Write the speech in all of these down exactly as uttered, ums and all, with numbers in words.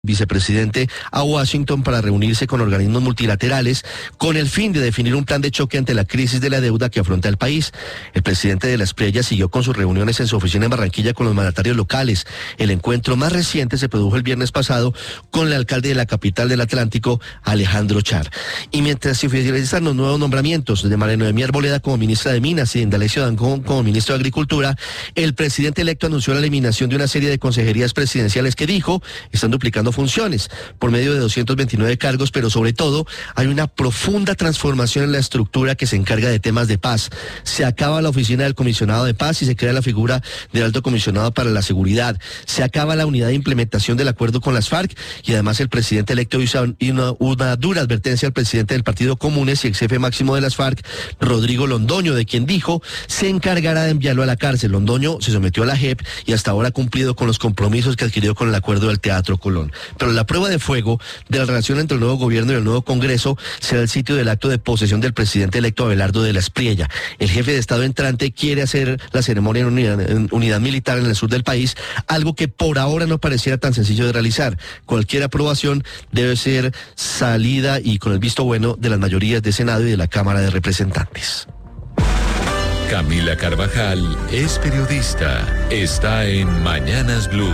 vicepresidente a Washington para reunirse con organismos multilaterales con el fin de definir un plan de choque ante la crisis de la deuda que afronta el país. El presidente de la Espriella siguió con sus reuniones en su oficina en Barranquilla con los mandatarios locales. El encuentro más reciente se produjo el viernes pasado con el alcalde de la capital del Atlántico, Alejandro Char. Y mientras se oficializan los nuevos nombramientos de María Noemí Arboleda como ministra de Minas y de Indalecio Dangond como ministro de Agricultura, el presidente electo anunció la eliminación de una serie de consejerías presidenciales que dijo están duplicando funciones por medio de doscientos veintinueve cargos, pero sobre todo hay una profunda transformación en la estructura que se encarga de temas de paz. Se acaba la oficina del comisionado de paz y se crea la figura del alto comisionado para la seguridad. Se acaba la unidad de implementación del acuerdo con las FARC y además el presidente electo hizo una, una dura advertencia al presidente del Partido Comunes y ex jefe máximo de las FARC, Rodrigo Londoño, de quien dijo se encargará de enviarlo a la cárcel. Londoño se sometió a la J E P y hasta ahora ha cumplido con los compromisos que adquirió con el acuerdo del Teatro Colón. Pero la prueba de fuego de la relación entre el nuevo gobierno y el nuevo Congreso será el sitio del acto de posesión del presidente electo Abelardo de la Espriella. El jefe de Estado entrante quiere hacer la ceremonia en unidad, en unidad militar en el sur del país, algo que por ahora no pareciera tan sencillo de realizar. Cualquier aprobación debe ser salida y con el visto bueno de las mayorías de Senado y de la Cámara de Representantes. Camila Carvajal es periodista. Está en Mañanas Blue.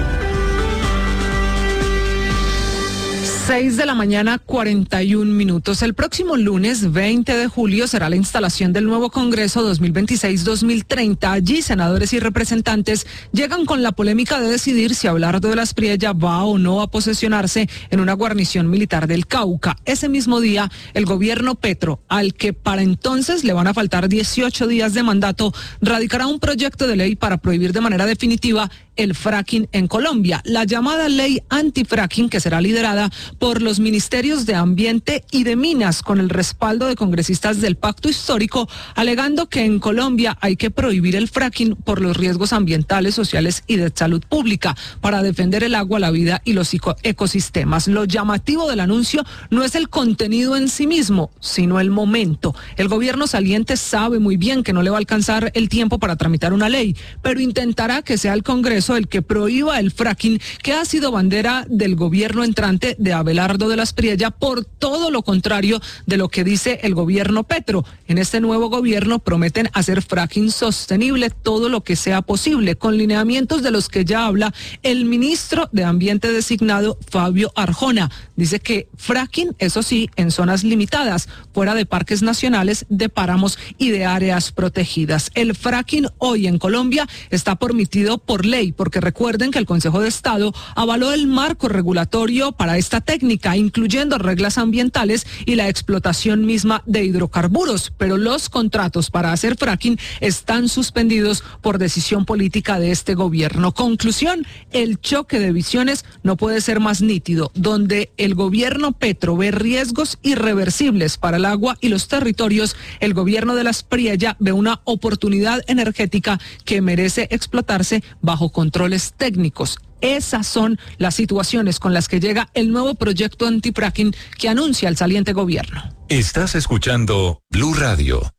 seis de la mañana, cuarenta y un minutos. El próximo lunes veinte de julio será la instalación del nuevo Congreso dos mil veintiséis dos mil treinta. Allí senadores y representantes llegan con la polémica de decidir si Abelardo de la Espriella va o no a posesionarse en una guarnición militar del Cauca. Ese mismo día, el gobierno Petro, al que para entonces le van a faltar dieciocho días de mandato, radicará un proyecto de ley para prohibir de manera definitiva el fracking en Colombia, la llamada ley antifracking, que será liderada por los ministerios de Ambiente y de Minas, con el respaldo de congresistas del Pacto Histórico, alegando que en Colombia hay que prohibir el fracking por los riesgos ambientales, sociales y de salud pública, para defender el agua, la vida y los ecosistemas. Lo llamativo del anuncio no es el contenido en sí mismo, sino el momento. El gobierno saliente sabe muy bien que no le va a alcanzar el tiempo para tramitar una ley, pero intentará que sea el Congreso el que prohíba el fracking, que ha sido bandera del gobierno entrante de Abelardo de la Espriella, por todo lo contrario de lo que dice el gobierno Petro. En este nuevo gobierno prometen hacer fracking sostenible todo lo que sea posible, con lineamientos de los que ya habla el ministro de Ambiente designado, Fabio Arjona. Dice que fracking, eso sí, en zonas limitadas, fuera de parques nacionales, de páramos y de áreas protegidas. El fracking hoy en Colombia está permitido por ley, porque recuerden que el Consejo de Estado avaló el marco regulatorio para esta técnica, incluyendo reglas ambientales y la explotación misma de hidrocarburos, pero los contratos para hacer fracking están suspendidos por decisión política de este gobierno. Conclusión, el choque de visiones no puede ser más nítido, donde el gobierno Petro ve riesgos irreversibles para el agua y los territorios, el gobierno de la Espriella ve una oportunidad energética que merece explotarse bajo controles técnicos. Esas son las situaciones con las que llega el nuevo proyecto antifracking que anuncia el saliente gobierno. Estás escuchando Blue Radio.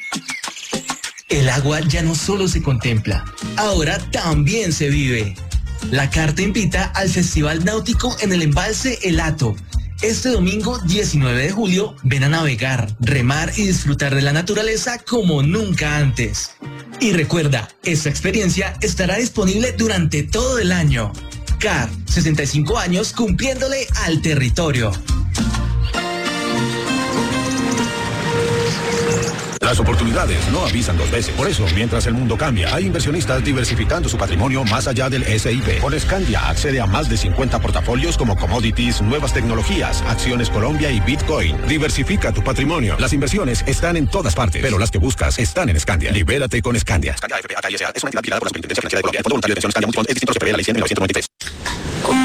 El agua ya no solo se contempla, ahora también se vive. La Carta invita al Festival Náutico en el Embalse El Hato. Este domingo diecinueve de julio, ven a navegar, remar y disfrutar de la naturaleza como nunca antes. Y recuerda, esta experiencia estará disponible durante todo el año. C A R, sesenta y cinco años cumpliéndole al territorio. Las oportunidades no avisan dos veces. Por eso, mientras el mundo cambia, hay inversionistas diversificando su patrimonio más allá del S I P. Con Scandia accede a más de cincuenta portafolios como commodities, nuevas tecnologías, acciones Colombia y Bitcoin. Diversifica tu patrimonio. Las inversiones están en todas partes, pero las que buscas están en Scandia. Libérate con Scandia. Scandia F P A K I S A es una entidad vigilada por la Superintendencia Financiera de Colombia. El Fondo Voluntario de Pensión Scandia Multifondos es distinto a lo que prevé la ley cien de mil novecientos noventa y tres.